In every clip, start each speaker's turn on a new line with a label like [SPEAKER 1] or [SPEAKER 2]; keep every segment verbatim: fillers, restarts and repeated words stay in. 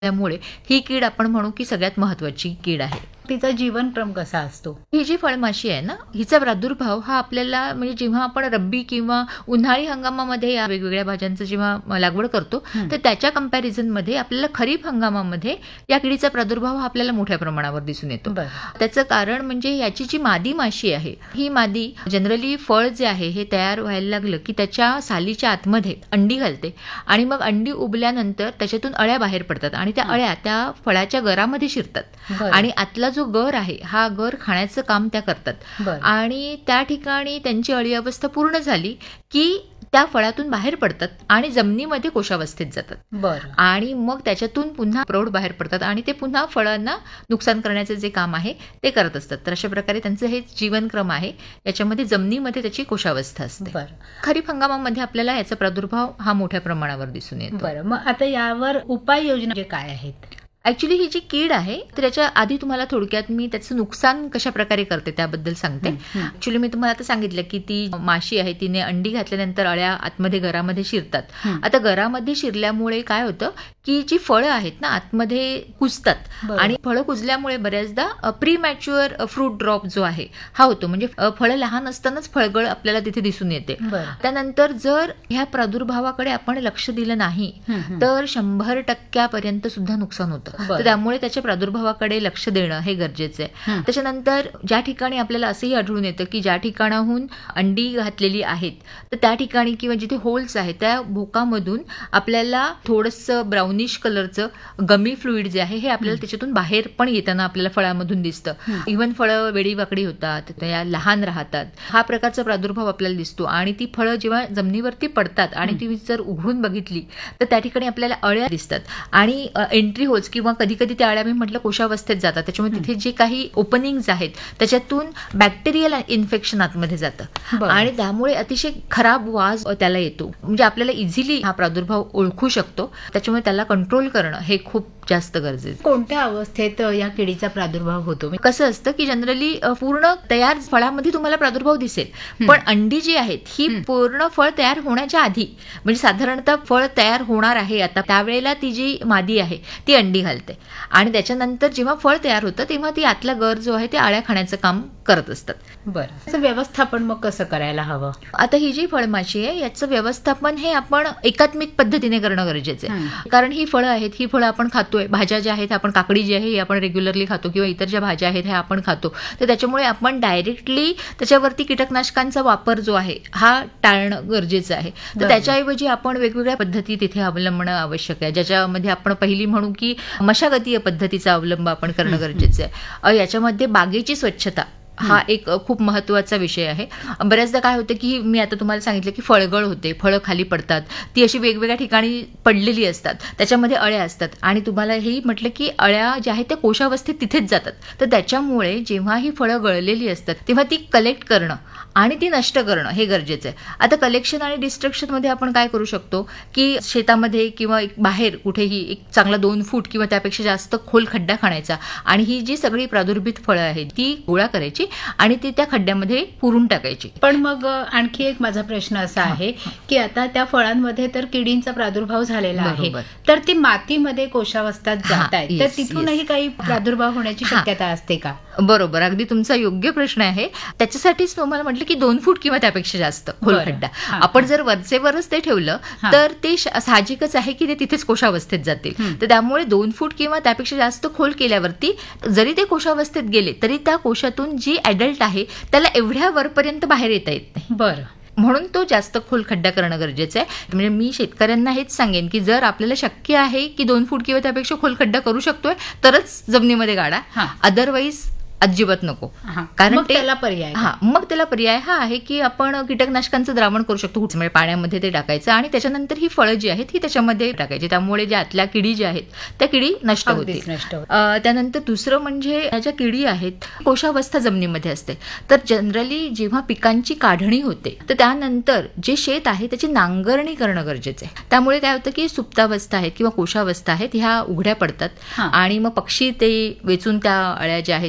[SPEAKER 1] त्यामुळे ही कीड आपण म्हणू की सगळ्यात महत्त्वाची कीड आहे.
[SPEAKER 2] तिचा जीवनक्रम कसा असतो?
[SPEAKER 1] ही जी फळमाशी आहे ना, हिचा प्रादुर्भाव हा आपल्याला म्हणजे जेव्हा आपण रब्बी किंवा उन्हाळी हंगामामध्ये या वेगवेगळ्या भाज्यांचं जेव्हा लागवड करतो तर त्याच्या कंपॅरिझनमध्ये आपल्याला खरीप हंगामामध्ये या किडीचा प्रादुर्भाव हा आपल्याला मोठ्या प्रमाणावर दिसून येतो. त्याचं कारण म्हणजे याची जी मादी माशी आहे, ही मादी जनरली फळ जे आहे हे तयार व्हायला लागलं की त्याच्या सालीच्या आतमध्ये अंडी घालते आणि मग अंडी उबल्यानंतर त्याच्यातून अळ्या बाहेर पडतात आणि त्या अळ्या त्या फळाच्या गरामध्ये शिरतात आणि आतला जो गर आहे हा गर खाण्याचं काम त्या करतात आणि त्या ठिकाणी त्यांची अळी अवस्था पूर्ण झाली की त्या फळातून बाहेर पडतात आणि जमिनीमध्ये कोशावस्थेत जातात आणि मग त्याच्यातून पुन्हा प्रौढ बाहेर पडतात आणि ते पुन्हा फळांना नुकसान करण्याचे जे काम आहे ते करत असतात. तर अशा प्रकारे त्यांचं हे जीवनक्रम आहे. याच्यामध्ये जमिनीमध्ये त्याची कोशावस्था असते. खरीप हंगामामध्ये आपल्याला याचा प्रादुर्भाव हा मोठ्या प्रमाणावर दिसून येतो.
[SPEAKER 2] बरं, मग आता यावर उपाययोजना काय आहेत?
[SPEAKER 1] ऍक्च्युली ही जी कीड आहे तर याच्या आधी तुम्हाला थोडक्यात मी त्याचं नुकसान कशा प्रकारे करते त्याबद्दल सांगते. ऍक्च्युली मी तुम्हाला आता सांगितलं की ती माशी आहे तिने अंडी घातल्यानंतर अळ्या आतमध्ये घरामध्ये शिरतात. आता घरामध्ये शिरल्यामुळे काय होतं की जी फळं आहेत ना आतमध्ये कुजतात आणि फळं कुजल्यामुळे बऱ्याचदा प्री मॅच्युअर फ्रूट ड्रॉप जो आहे हा होतो. म्हणजे फळं लहान असतानाच फळगळ आपल्याला तिथे दिसून येते. त्यानंतर जर ह्या प्रादुर्भावाकडे आपण लक्ष दिलं नाही तर शंभर टक्क्यापर्यंत सुद्धा नुकसान होतं. तर त्यामुळे त्याच्या प्रादुर्भावाकडे लक्ष देणं हे गरजेचं आहे. त्याच्यानंतर ज्या ठिकाणी आपल्याला असंही आढळून येतं की ज्या ठिकाणाहून अंडी घातलेली आहेत तर त्या ठिकाणी किंवा जिथे होल्स आहेत त्या भोकामधून आपल्याला थोडंसं ब्राउनिश कलरचं गमी फ्लुइड जे आहे हे आपल्याला त्याच्यातून बाहेर पण येताना आपल्याला फळामधून दिसतं. इव्हन फळं वेडीवाकडी होतात, त्या लहान राहतात, हा प्रकारचा प्रादुर्भाव आपल्याला दिसतो आणि ती फळं जेव्हा जमिनीवरती पडतात आणि ती जर उघडून बघितली तर त्या ठिकाणी आपल्याला अळ्या दिसतात आणि एंट्री होल्स किंवा कधी कधी त्या अळ्या मी म्हटलं कोशावस्थेत जातात. त्याच्यामुळे तिथे जे काही ओपनिंग्स आहेत त्याच्यातून बॅक्टेरियल इन्फेक्शन आतमध्ये जातं आणि त्यामुळे अतिशय खराब वास त्याला येतो. म्हणजे आपल्याला इझिली हा प्रादुर्भाव ओळखू शकतो. त्याच्यामुळे त्याला कंट्रोल करणं हे खूप जास्त गरजेचं.
[SPEAKER 2] कोणत्या अवस्थेत या किडीचा प्रादुर्भाव होतो?
[SPEAKER 1] कसं असतं की जनरली पूर्ण तयार फळामध्ये तुम्हाला प्रादुर्भाव दिसेल पण अंडी जी आहेत ही पूर्ण फळ तयार होण्याच्या आधी म्हणजे साधारणतः फळ तयार होणार आहे आता त्यावेळेला ती जी मादी आहे ती अंडी घालते आणि त्याच्यानंतर जेव्हा फळ तयार होतं तेव्हा ती आतला गर जो आहे ते अळ्या खाण्याचं काम करत असतात.
[SPEAKER 2] बरं, व्यवस्थापन मग कसं करायला हवं?
[SPEAKER 1] आता ही जी फळमाशी आहे याचं व्यवस्थापन हे आपण एकात्मिक पद्धतीने करणं गरजेचं आहे. कारण ही फळं आहेत ही फळं आपण खातोय, भाज्या ज्या आहेत आपण काकडी जी आहे ही आपण रेग्युलरली खातो किंवा इतर ज्या भाज्या आहेत ह्या आपण खातो. तर त्याच्यामुळे आपण डायरेक्टली त्याच्यावरती कीटकनाशकांचा वापर जो आहे हा टाळणं गरजेचं आहे. तर त्याच्याऐवजी आपण वेगवेगळ्या पद्धती तिथे अवलंबणं आवश्यक आहे. ज्याच्यामध्ये आपण पहिली म्हणू की मशागतीय पद्धतीचा अवलंब आपण करणं गरजेचं आहे. याच्यामध्ये बागेची स्वच्छता हा एक खूप महत्वाचा विषय आहे. बऱ्याचदा काय होतं की मी आता तुम्हाला सांगितलं की फळगळ होते, फळं खाली पडतात, ती अशी वेगवेगळ्या ठिकाणी पडलेली असतात, त्याच्यामध्ये अळ्या असतात आणि तुम्हाला हेही म्हटलं की अळ्या ज्या आहेत त्या कोशावस्थेत तिथेच जातात. तर त्याच्यामुळे जेव्हा ही फळं गळलेली असतात तेव्हा ती कलेक्ट करणं आणि ती नष्ट करणं हे गरजेचं आहे. आता कलेक्शन आणि डिस्ट्रक्शनमध्ये आपण काय करू शकतो की शेतामध्ये किंवा बाहेर कुठेही एक चांगला दोन फूट किंवा त्यापेक्षा जास्त खोल खड्डा खणायचा आणि ही जी सगळी प्रादुर्भित फळं आहेत ती गोळा करायची आणि ती त्या खड्ड्यामध्ये पुरून टाकायची.
[SPEAKER 2] पण मग आणखी एक माझा प्रश्न असा आहे की आता त्या फळांमध्ये तर किडींचा प्रादुर्भाव झालेला आहे तर ती मातीमध्ये कोशावस्थेत जात आहेत तर तिथूनही काही प्रादुर्भाव होण्याची शक्यता असते का?
[SPEAKER 1] बरोबर, अगदी तुमचा योग्य प्रश्न आहे. त्याच्यासाठीच तुम्हाला म्हटलं की दोन फूट किंवा त्यापेक्षा जास्त खोल खड्डा. आपण जर वरचेवरच ते ठेवलं तर ते साहजिकच आहे की ते तिथेच कोशावस्थेत जातील. तर त्यामुळे दोन फूट किंवा त्यापेक्षा जास्त खोल केल्यावरती जरी ते कोशावस्थेत गेले तरी त्या कोशातून जी ऍडल्ट आहे त्याला एवढ्या वरपर्यंत बाहेर येता येत नाही.
[SPEAKER 2] बरं,
[SPEAKER 1] म्हणून तो जास्त खोल खड्डा करणं गरजेचं आहे. म्हणजे मी शेतकऱ्यांना हेच सांगेन की जर आपल्याला शक्य आहे की दोन फूट किंवा त्यापेक्षा खोल खड्डा करू शकतोय तरच जमिनीमध्ये गाडा, अदरवाईज अजिबात नको.
[SPEAKER 2] कारण त्याला पर्याय
[SPEAKER 1] हा मग त्याला पर्याय हा आहे की आपण कीटकनाशकांचं द्रावण करू शकतो. म्हणजे पाण्यामध्ये ते टाकायचं आणि त्याच्यानंतर ही फळं जी आहेत ही त्याच्यामध्ये टाकायची. त्यामुळे ज्या आतल्या किडी ज्या आहेत त्या किडी नष्ट होतील. त्यानंतर दुसरं म्हणजे ह्या ज्या किडी आहेत कोशावस्था जमिनीमध्ये असते. तर जनरली जेव्हा पिकांची काढणी होते तर त्यानंतर जे शेत आहे त्याची नांगरणी करणं गरजेचं आहे. त्यामुळे काय होतं की सुप्तावस्था आहेत किंवा कोशावस्था आहेत ह्या उघड्या पडतात आणि मग पक्षी ते वेचून त्या अळ्या ज्या आहेत त्या खातात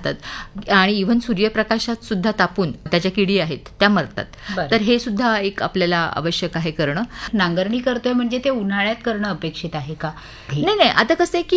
[SPEAKER 1] जातात आणि इव्हन सूर्यप्रकाशात सुद्धा तापून त्याच्या किडी आहेत त्या मरतात. तर हे सुद्धा एक आपल्याला आवश्यक आहे करणं.
[SPEAKER 2] नांगरणी करतोय म्हणजे ते उन्हाळ्यात करणं अपेक्षित आहे का?
[SPEAKER 1] नाही नाही, आता कसं आहे की